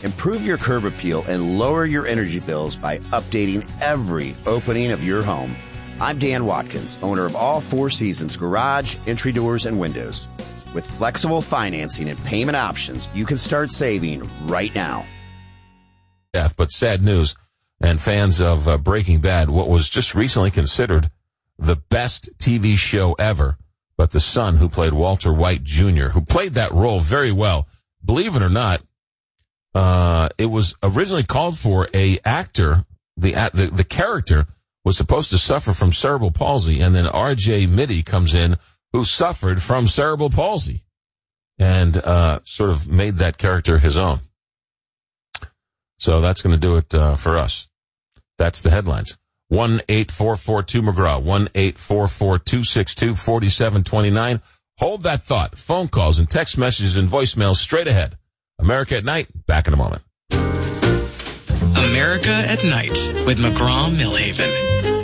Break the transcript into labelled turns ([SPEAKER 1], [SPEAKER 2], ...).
[SPEAKER 1] Improve your curb appeal and lower your energy bills by updating every opening of your home. I'm Dan Watkins, owner of All Four Seasons Garage, Entry Doors, and Windows. With flexible financing and payment options, you can start saving right now.
[SPEAKER 2] But sad news, and fans of Breaking Bad, what was just recently considered the best TV show ever, but the son who played Walter White Jr., who played that role very well, believe it or not, it was originally called for a actor, the character was supposed to suffer from cerebral palsy, and then R.J. Mitty comes in, who suffered from cerebral palsy, and sort of made that character his own. So that's going to do it for us. That's the headlines. 1-844-2-McGraw, 1-844-262-4729. Hold that thought. Phone calls and text messages and voicemails straight ahead. America at Night, back in a moment.
[SPEAKER 3] America at Night with McGraw Millhaven.